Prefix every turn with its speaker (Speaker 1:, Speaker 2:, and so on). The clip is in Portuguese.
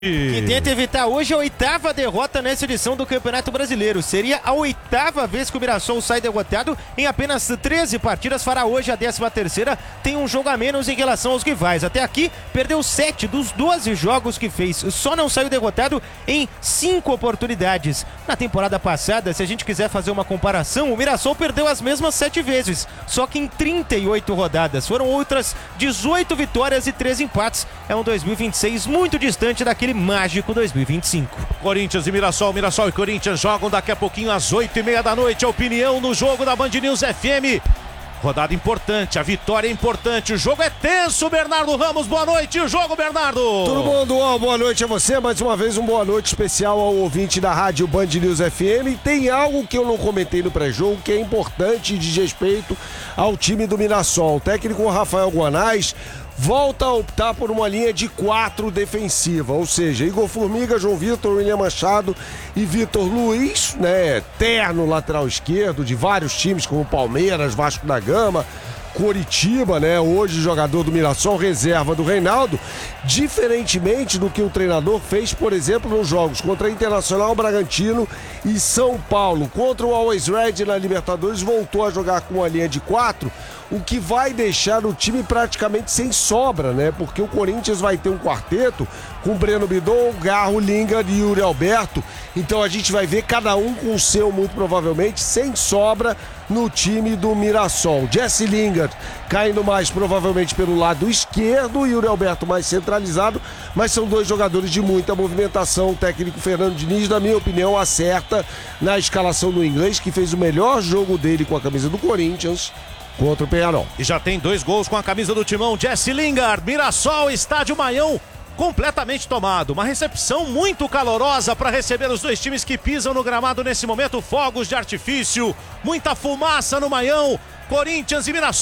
Speaker 1: Que tenta evitar hoje a 8ª derrota nessa edição do Campeonato Brasileiro. Seria a 8ª vez que o Mirassol sai derrotado em apenas 13 partidas. Fará hoje a 13ª. Tem um jogo a menos em relação aos rivais. Até aqui, perdeu 7 dos 12 jogos que fez. Só não saiu derrotado em 5 oportunidades. Na temporada passada, se a gente quiser fazer uma comparação, o Mirassol perdeu as mesmas 7 vezes. Só que em 38 rodadas. Foram outras 18 vitórias e 13 empates. É um 2026 muito distante daquele mágico 2025.
Speaker 2: Corinthians e Mirassol e Corinthians jogam daqui a pouquinho às 8h30 da noite. A opinião no jogo da Band News FM. Rodada importante, a vitória é importante, o jogo é tenso. Bernardo Ramos, boa noite, o jogo, Bernardo.
Speaker 3: Tudo bom, Dual? Boa noite a você, mais uma vez boa noite especial ao ouvinte da rádio Band News FM. Tem algo que eu não comentei no pré-jogo que é importante e diz respeito ao time do Mirassol. O técnico Rafael Guanais volta a optar por uma linha de 4 defensiva, ou seja, Igor Formiga, João Vitor, William Machado e Vitor Luiz, né, eterno lateral esquerdo de vários times como Palmeiras, Vasco da Gama, Coritiba, né, hoje jogador do Mirassol, reserva do Reinaldo, diferentemente do que o treinador fez, por exemplo, nos jogos contra Internacional, Bragantino e São Paulo. Contra o Always Red na Libertadores, voltou a jogar com uma linha de 4, o que vai deixar o time praticamente sem sobra, né? Porque o Corinthians vai ter um quarteto com Breno Bidon, Garro, Lingard e Yuri Alberto. Então a gente vai ver cada um com o seu, muito provavelmente, sem sobra no time do Mirassol. Jesse Lingard caindo mais provavelmente pelo lado esquerdo e Yuri Alberto mais centralizado, mas são dois jogadores de muita movimentação. O técnico Fernando Diniz, na minha opinião, acerta na escalação do inglês, que fez o melhor jogo dele com a camisa do Corinthians contra o Peñarol.
Speaker 2: E já tem 2 gols com a camisa do Timão. Jesse Lingard, Mirassol, Estádio Maião completamente tomado. Uma recepção muito calorosa para receber os dois times que pisam no gramado nesse momento. Fogos de artifício, muita fumaça no Maião. Corinthians e Mirassol.